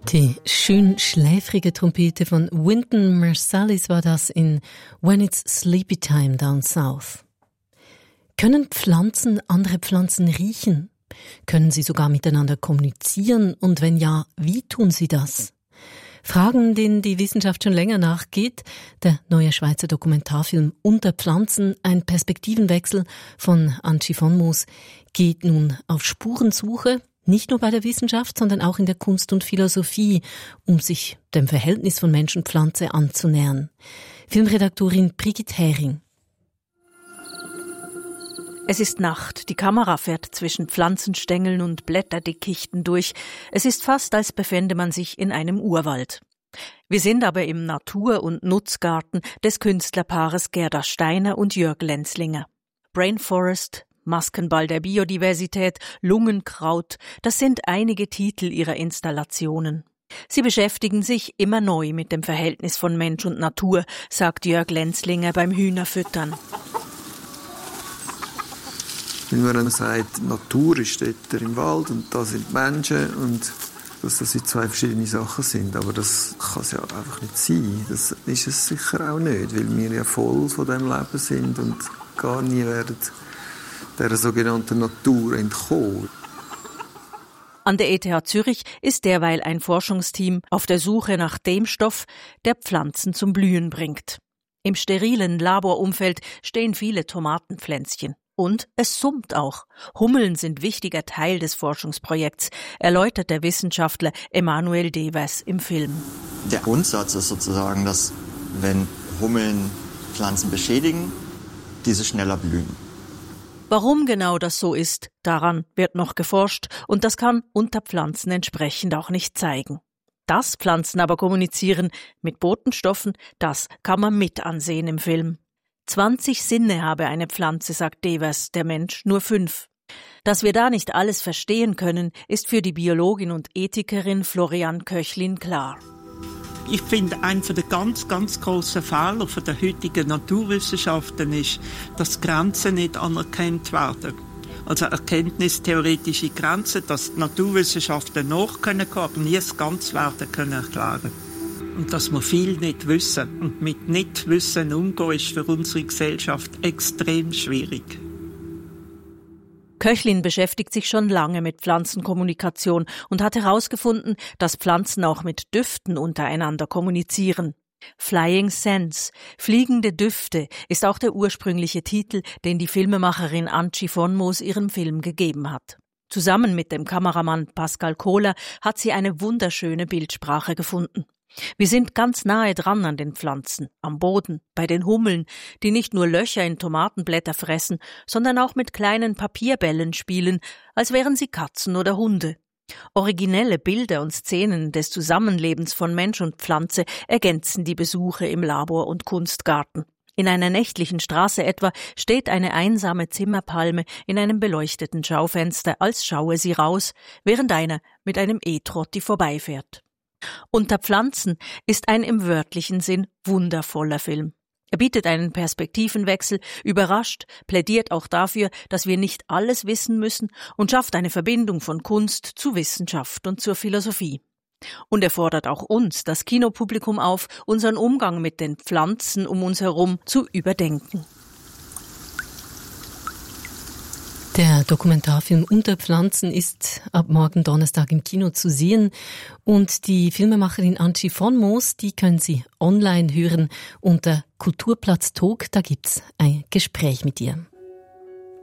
Die schön schläfrige Trompete von Wynton Marsalis war das in When It's Sleepy Time Down South. Können Pflanzen andere Pflanzen riechen? Können sie sogar miteinander kommunizieren? Und wenn ja, wie tun sie das? Fragen, denen die Wissenschaft schon länger nachgeht. Der neue Schweizer Dokumentarfilm Unter Pflanzen, ein Perspektivenwechsel von Antje von Moos, geht nun auf Spurensuche, nicht nur bei der Wissenschaft, sondern auch in der Kunst und Philosophie, um sich dem Verhältnis von Mensch und Pflanze anzunähern. Filmredaktorin Brigitte Hering. Es ist Nacht, die Kamera fährt zwischen Pflanzenstängeln und Blätterdickichten durch. Es ist fast, als befände man sich in einem Urwald. Wir sind aber im Natur- und Nutzgarten des Künstlerpaares Gerda Steiner und Jörg Lenzlinger. Brainforest, Maskenball der Biodiversität, Lungenkraut, das sind einige Titel ihrer Installationen. Sie beschäftigen sich immer neu mit dem Verhältnis von Mensch und Natur, sagt Jörg Lenzlinger beim Hühnerfüttern. Wenn man sagt, Natur ist dort im Wald und da sind Menschen und dass das zwei verschiedene Sachen sind, aber das kann es ja einfach nicht sein. Das ist es sicher auch nicht, weil wir ja voll von dem Leben sind und gar nie werden der sogenannten Natur entkommen. An der ETH Zürich ist derweil ein Forschungsteam auf der Suche nach dem Stoff, der Pflanzen zum Blühen bringt. Im sterilen Laborumfeld stehen viele Tomatenpflänzchen. Und es summt auch. Hummeln sind wichtiger Teil des Forschungsprojekts, erläutert der Wissenschaftler Emanuel Devers im Film. Der Grundsatz ist sozusagen, dass wenn Hummeln Pflanzen beschädigen, diese schneller blühen. Warum genau das so ist, daran wird noch geforscht und das kann Unter Pflanzen entsprechend auch nicht zeigen. Dass Pflanzen aber kommunizieren mit Botenstoffen, das kann man mit ansehen im Film. 20 Sinne habe eine Pflanze, sagt Devers, der Mensch nur 5. Dass wir da nicht alles verstehen können, ist für die Biologin und Ethikerin Florian Köchlin klar. Ich finde, einer der ganz, ganz grossen Fehler der heutigen Naturwissenschaften ist, dass Grenzen nicht anerkannt werden. Also erkenntnistheoretische Grenzen, dass die Naturwissenschaften nachkommen, aber nie das Ganze werden können erklären. Und dass wir viel nicht wissen. Und mit Nichtwissen umgehen, ist für unsere Gesellschaft extrem schwierig. Köchlin beschäftigt sich schon lange mit Pflanzenkommunikation und hat herausgefunden, dass Pflanzen auch mit Düften untereinander kommunizieren. Flying Scents, fliegende Düfte, ist auch der ursprüngliche Titel, den die Filmemacherin Antje von Moos ihrem Film gegeben hat. Zusammen mit dem Kameramann Pascal Kohler hat sie eine wunderschöne Bildsprache gefunden. Wir sind ganz nahe dran an den Pflanzen, am Boden, bei den Hummeln, die nicht nur Löcher in Tomatenblätter fressen, sondern auch mit kleinen Papierbällen spielen, als wären sie Katzen oder Hunde. Originelle Bilder und Szenen des Zusammenlebens von Mensch und Pflanze ergänzen die Besuche im Labor- und Kunstgarten. In einer nächtlichen Straße etwa steht eine einsame Zimmerpalme in einem beleuchteten Schaufenster, als schaue sie raus, während einer mit einem E-Trotti vorbeifährt. Unter Pflanzen ist ein im wörtlichen Sinn wundervoller Film. Er bietet einen Perspektivenwechsel, überrascht, plädiert auch dafür, dass wir nicht alles wissen müssen und schafft eine Verbindung von Kunst zu Wissenschaft und zur Philosophie. Und er fordert auch uns, das Kinopublikum, auf, unseren Umgang mit den Pflanzen um uns herum zu überdenken. Der Dokumentarfilm Unter Pflanzen ist ab morgen Donnerstag im Kino zu sehen und die Filmemacherin Antje von Moos, die können Sie online hören unter Kulturplatz Talk, da gibt's ein Gespräch mit ihr.